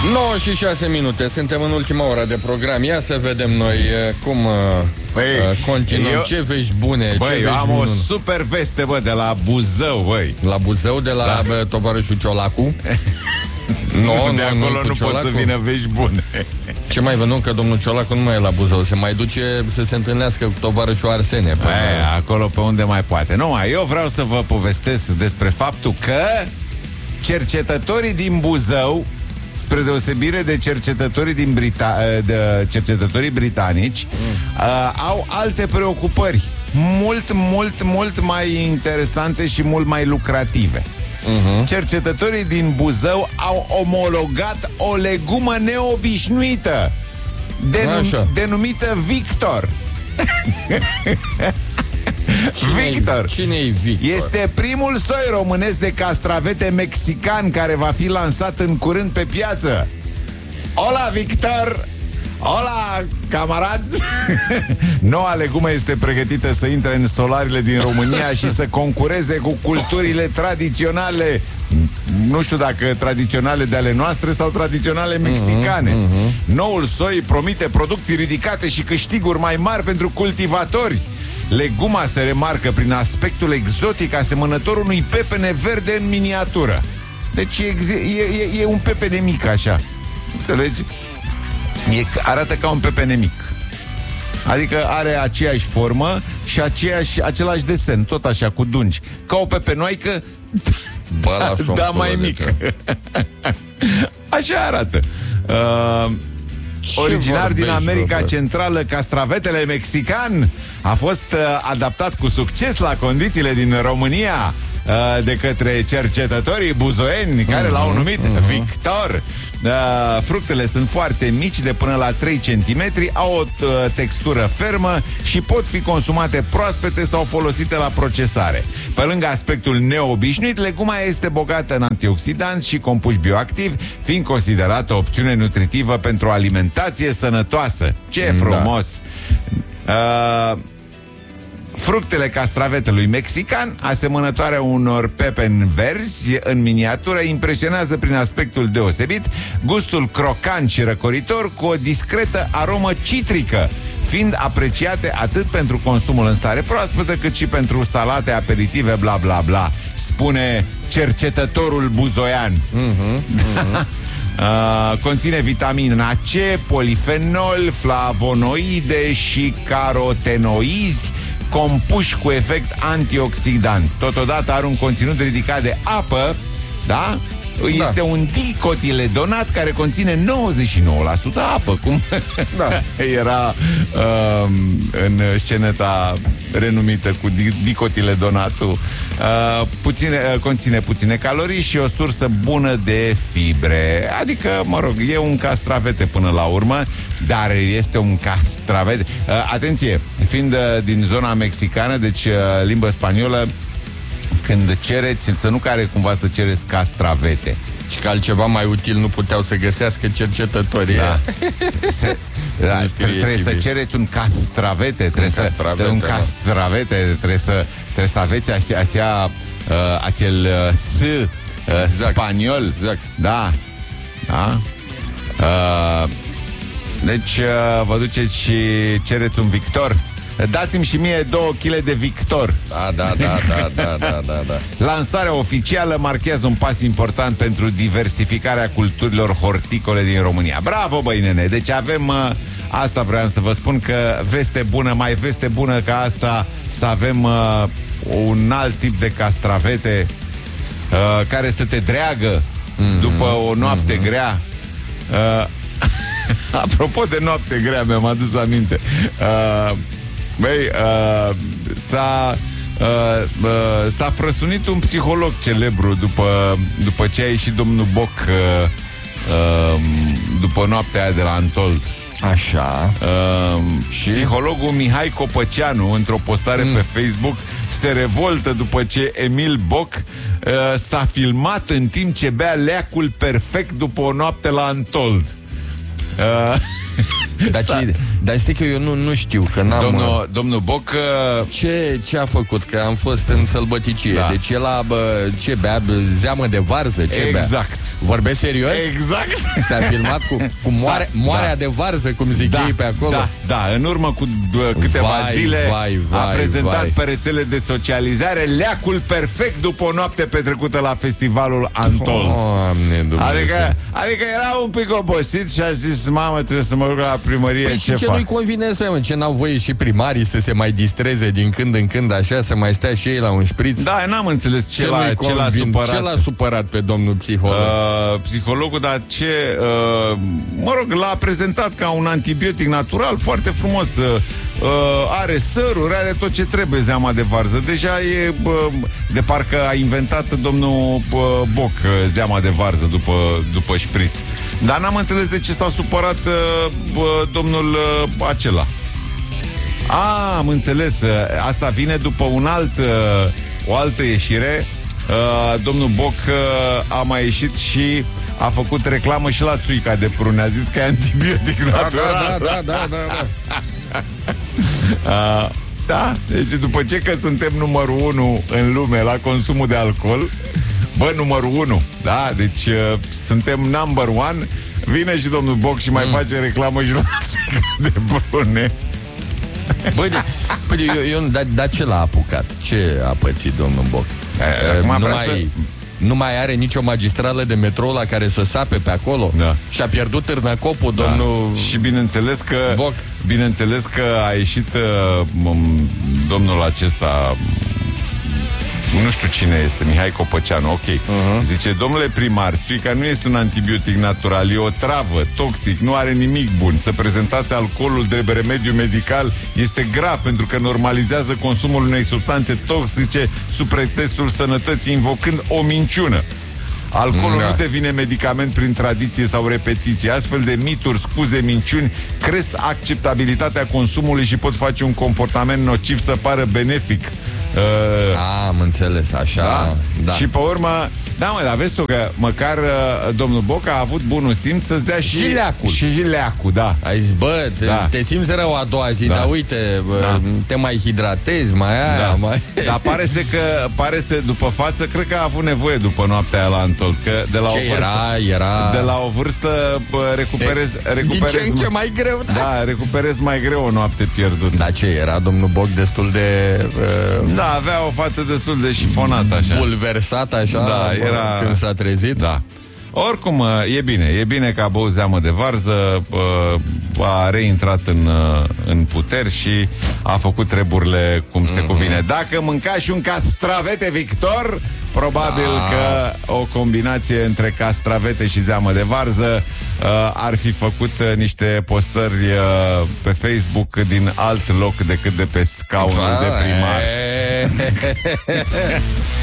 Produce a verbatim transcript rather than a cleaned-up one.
nouă și șase minute, suntem în ultima oră de program. Ia să vedem noi cum băi, continuăm. Eu, ce vești bune. Băi, ce eu vești am bune. o super veste, bă, de la Buzău, băi. La Buzău, de la da. tovarășul Ciolacu. No, de nu, acolo nu, nu pot să vină vești bune. Ce mai văd, că domnul Ciolacu nu mai e la Buzău. Se mai duce să se întâlnească cu tovarășul Arsene. Băi, acolo pe unde mai poate. Nu, eu vreau să vă povestesc despre faptul că cercetătorii din Buzău, spre deosebire de cercetătorii din Brita- de cercetătorii britanici, mm. uh, au alte preocupări mult, mult, mult mai interesante și mult mai lucrative. Uh-huh. Cercetătorii din Buzău au omologat o legumă neobișnuită denum- denumită Victor. Cine Victor. Cine-i Victor? Este primul soi românesc de castravete mexican care va fi lansat în curând pe piață. Hola, Victor! Hola, camarad! Noua legumă este pregătită să intre în solarile din România și să concureze cu culturile tradiționale, nu știu dacă tradiționale de ale noastre sau tradiționale mexicane. Uh-huh, uh-huh. Noul soi promite producții ridicate și câștiguri mai mari pentru cultivatori. Leguma se remarcă prin aspectul exotic asemănător unui pepene verde în miniatură. Deci e, e, e un pepene mic așa. Înțelegi? E, arată ca un pepene mic. Adică are aceeași formă și aceeași, același desen, tot așa, cu dungi. Ca o pepenoaică, da, da mai mică. Așa arată. Uh, Originar din America Centrală, castravetele mexican a fost uh, adaptat cu succes la condițiile din România uh, de către cercetătorii buzoeni care uh-huh, l-au numit uh-huh. Victor. Uh, fructele sunt foarte mici, de până la trei centimetri, au o uh, textură fermă și pot fi consumate proaspete sau folosite la procesare. Pe lângă aspectul neobișnuit, leguma este bogată în antioxidanți și compuși bioactivi, fiind considerată o opțiune nutritivă pentru o alimentație sănătoasă. Ce frumos! Da. Uh, Fructele castravetelui mexican, asemănătoare unor pepeni verzi în miniatură, impresionează prin aspectul deosebit, gustul crocant și răcoritor cu o discretă aromă citrică, fiind apreciate atât pentru consumul în stare proaspătă, cât și pentru salate, aperitive, bla bla bla, spune cercetătorul buzoian. Uh-huh, uh-huh. Uh, conține vitamina C, polifenol, flavonoide și carotenoizi compuși cu efect antioxidant. Totodată are un conținut ridicat de apă, da? Este da. un dicotiledonat care conține nouăzeci și nouă la sută apă, cum da. era uh, în sceneta renumită cu dicotiledonatul. Uh, puține, uh, conține puține calorii și o sursă bună de fibre. Adică, mă rog, e un castravete până la urmă, dar este un castravete. Uh, atenție, fiind uh, din zona mexicană, deci uh, limba spaniolă, când cereți, să nu care cumva să cereți castravete. Și că altceva mai util nu puteau să găsească cercetătorii. Da. Se, da, trebuie, trebuie să cereți un castravete, trebuie un să castravete, un castravete, trebuie să trebuie să aveți așa, așa uh, acel uh, S uh, exact. spaniol. Exact. Da. Da. Uh, deci uh, vă duceți și cereți un Victor. Dați-mi și mie două kilograme de Victor. Da, da, da, da, da, da, da, da. Lansarea oficială marchează un pas important pentru diversificarea culturilor horticole din România. Bravo, băi, nene! Deci avem, uh, asta vreau să vă spun, că veste bună, mai veste bună ca asta, să avem uh, un alt tip de castravete uh, care să te dreagă mm-hmm. după o noapte mm-hmm. grea. Uh, apropo de noapte grea, mi-am adus aminte. Uh, Băi, uh, s-a, uh, uh, s-a frăsunit un psiholog celebru după, după ce a ieșit domnul Boc uh, uh, după noaptea aia de la Antold. Așa. Uh, și? Psihologul Mihai Copăceanu, într-o postare mm. pe Facebook, se revoltă după ce Emil Boc uh, s-a filmat în timp ce bea leacul perfect după o noapte la Antold. Uh, Dar, ce, dar știi că eu nu, nu știu, că n-am... Domnul, domnul Boc... Ce, ce a făcut? Că am fost în sălbăticie. Da. Deci el a, bă, ce bea? Zeamă de varză? Ce exact. Bea? Vorbesc serios? Exact. S-a filmat cu, cu moare, moarea da. de varză, cum zic da, ei pe acolo? Da, da. În urmă cu bă, câteva vai, zile vai, vai, a prezentat vai. pe rețele de socializare leacul perfect după o noapte petrecută la festivalul Untold. Doamne, Dumnezeu. Adică, adică era un pic obosit și a zis, mamă, trebuie să mă duc la primărie. Păi ce și ce fac? nu-i convine să mă, ce n-au voie și primarii să se mai distreze din când în când așa, să mai stea și ei la un șpriț? Da, n-am înțeles ce, ce, l-a, ce l-a supărat. Ce l-a supărat pe domnul psiholog? Uh, psihologul, dar ce... Uh, mă rog, l-a prezentat ca un antibiotic natural, foarte frumos. Uh, are săruri, are tot ce trebuie zeama de varză. Deja e... Uh, de parcă a inventat domnul uh, Boc uh, zeama de varză după, după șpriț. Dar n-am înțeles de ce s-a supărat uh, uh, domnul uh, acela. A, am înțeles. Asta vine după un alt, uh, o altă ieșire. Uh, domnul Boc uh, a mai ieșit și a făcut reclamă și la țuica de prune. A zis că e antibiotic da, natural. Da, da, da, da, da. uh, Da, deci după ce că suntem numărul unu în lume la consumul de alcool, bă, numărul unu, da, deci uh, suntem number one, vine și domnul Boc și mai mm. face reclamă și la țuica de prune. Băi, de, bă, de, eu, eu, dar, dar ce l-a apucat? Ce a pățit domnul Boc? E, nu, mai, să... nu mai are nicio magistrală de metrou la care să sape pe acolo? Da. Și-a pierdut târnăcopul, da. Domnul... Și bineînțeles că Boc. Bineînțeles că a ieșit uh, domnul acesta, nu știu cine este, Mihai Copăceanu, ok. Uh-huh. Zice, domnule primar, țuica nu este un antibiotic natural, e o travă, toxic, nu are nimic bun. Să prezentați alcoolul de remediu medical este grav, pentru că normalizează consumul unei substanțe toxice sub pretextul sănătății, invocând o minciună. Alcoolul da. nu devine medicament prin tradiție sau repetiție. Astfel de mituri, scuze, minciuni cresc acceptabilitatea consumului și pot face un comportament nociv să pară benefic. Uh, A, am înțeles, așa. Da? Da. Și pe urmă, da, mă, dar vezi tu că măcar uh, domnul Boc a avut bunul simț să-ți dea și, și leacul. Și leacul, da. Ai zis, bă, te, da. te simți rău a doua zi, da. Dar uite, bă, da. te mai hidratezi, mai aia, da. mai... Dar pare să că, pare să, după față, cred că a avut nevoie după noaptea aia la Untold, că de la ce o vârstă, era, era... de la o vârstă bă, recuperez, recuperez... Din ce în ce mai greu, da. Da, recuperez mai greu o noapte pierdut. Da, ce, era domnul Boc destul de... Uh... Da, avea o față destul de șifonat, așa. Bulversat, așa, da, bă, era... când s-a trezit. Da. Oricum, e bine, e bine că a băut zeamă de varză, a reintrat în, în puteri și a făcut treburile cum se cuvine. Dacă mânca și un castravete Victor, probabil da. că o combinație între castravete și zeamă de varză ar fi făcut niște postări pe Facebook din alt loc decât de pe scaunul de primar.